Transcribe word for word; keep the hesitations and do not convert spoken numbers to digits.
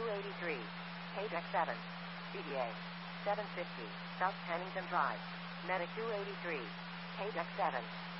two eighty-three, K D E C seven, C D A seven fifty, South Pennington Drive, Medic two eighty-three, K D E C seven.